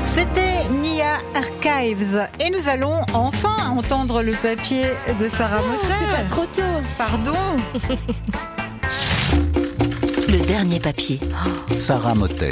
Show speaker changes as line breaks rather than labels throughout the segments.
C'était Nia Archives et nous allons enfin entendre le papier de Sarah Motet.
C'est pas trop tôt.
Pardon.
Le dernier papier.
Sarah Motet.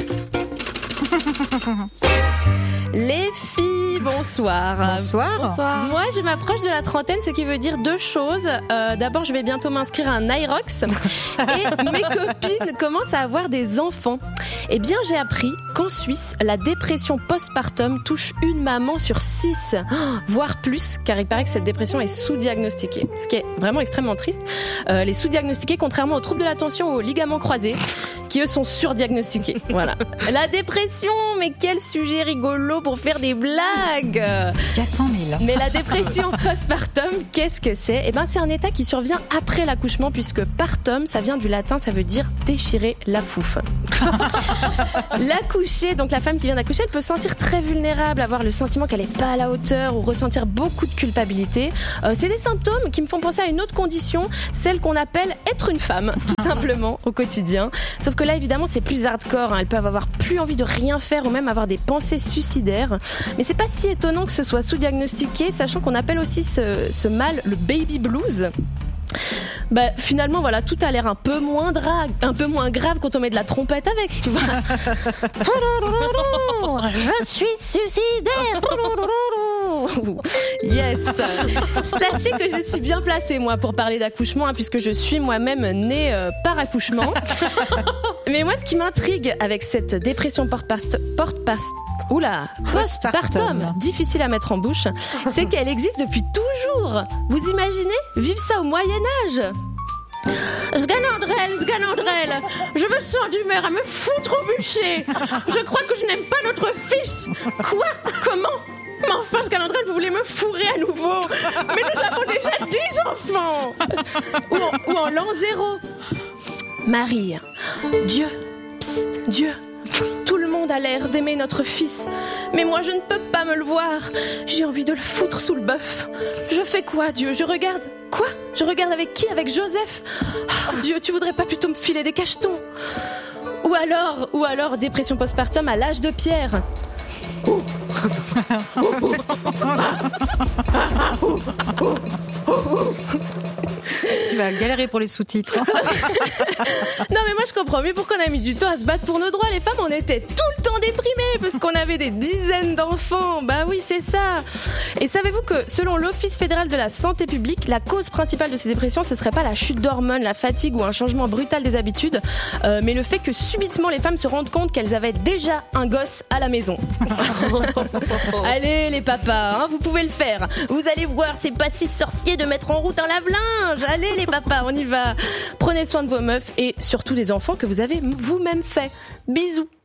Les filles, bonsoir.
Bonsoir.
Moi, je m'approche de la trentaine, ce qui veut dire deux choses. D'abord, je vais bientôt m'inscrire à un IROX et mes copines commencent à avoir des enfants. Eh bien, j'ai appris qu'en Suisse, la dépression postpartum touche une maman sur 6, voire plus, car il paraît que cette dépression est sous-diagnostiquée. Ce qui est vraiment extrêmement triste. Les sous-diagnostiqués, contrairement aux troubles de l'attention ou aux ligaments croisés, qui eux sont surdiagnostiqués. Voilà. La dépression, mais quel sujet rigolo pour faire des blagues.
400 000.
Mais la dépression postpartum, qu'est-ce que c'est ? Eh ben, c'est un état qui survient après l'accouchement, puisque partum, ça vient du latin, ça veut dire déchirer la fouffe. L'accouchée, donc la femme qui vient d'accoucher, elle peut se sentir très vulnérable, avoir le sentiment qu'elle est pas à la hauteur ou ressentir beaucoup de culpabilité. C'est des symptômes qui me font penser à une autre condition, celle qu'on appelle être une femme, tout simplement, au quotidien. Sauf que là, évidemment, c'est plus hardcore, hein. Elles peuvent avoir plus envie de rien faire ou même avoir des pensées suicidaires. Mais c'est pas si étonnant que ce soit sous-diagnostiqué, sachant qu'on appelle aussi ce mal le baby blues. Bah, finalement, voilà, tout a l'air un peu moins grave quand on met de la trompette avec, tu vois. Je suis suicidaire. Yes. Sachez que je suis bien placée, moi, pour parler d'accouchement, hein, puisque je suis moi-même née par accouchement. Mais moi, ce qui m'intrigue avec cette dépression postpartum, difficile à mettre en bouche, c'est qu'elle existe depuis toujours. Vous imaginez vivre ça au Moyen-Âge? Sganandrel, je me sens d'humeur à me foutre au bûcher. Je crois que je n'aime pas notre fils. Quoi? Comment? Mais enfin, Sganandrel, vous voulez me fourrer à nouveau? Mais nous avons déjà 10 enfants. Ou en l'an 0. Marie, Dieu, tout le monde a l'air d'aimer notre fils. Mais moi, je ne peux pas me le voir. J'ai envie de le foutre sous le bœuf. Je fais quoi, Dieu? Je regarde... Quoi? Je regarde avec qui? Avec Joseph? Oh, Dieu, tu voudrais pas plutôt me filer des cachetons? Ou alors, dépression postpartum à l'âge de pierre.
Tu vas galérer pour les sous-titres.
Non mais moi je comprends mieux pourquoi on a mis du temps à se battre pour nos droits. Les femmes, on était tout le temps déprimées parce qu'on avait des dizaines d'enfants. Bah oui, c'est ça. Et savez-vous que selon l'Office fédéral de la santé publique, la cause principale de ces dépressions, ce serait pas la chute d'hormones, la fatigue ou un changement brutal des habitudes, mais le fait que subitement les femmes se rendent compte qu'elles avaient déjà un gosse à la maison. Allez les papas, hein, vous pouvez le faire. Vous allez voir, c'est pas si sorcier de mettre en route un lave-linge. Allez les papas, on y va. Prenez soin de vos meufs et surtout des enfants que vous avez vous-même fait. Bisous.